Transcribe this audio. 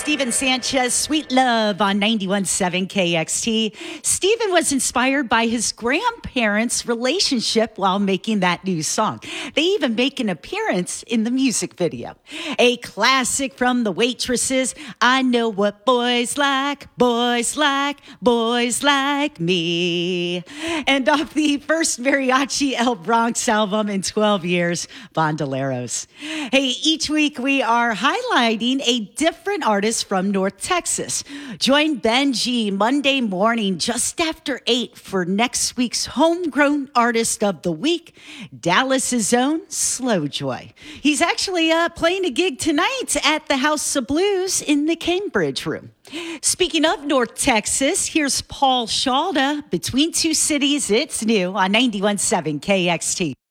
Steven Sanchez, Sweet Love on 91.7 KXT. Steven was inspired by his grandparents' relationship while making that new song. They even make an appearance in the music video. A classic from the Waitresses, I know what boys like, boys like, boys like me. And off the first Mariachi El Bronx album in 12 years, Bandoleros. Hey, each week we are highlighting a different artist from North Texas. Join Benji Monday morning just after 8 for next week's Homegrown Artist of the Week, Dallas's own Slow Joy. He's actually playing a gig tonight at the House of Blues in the Cambridge Room. Speaking of North Texas, here's Paul Shalda, Between Two Cities, It's New on 91.7 KXT.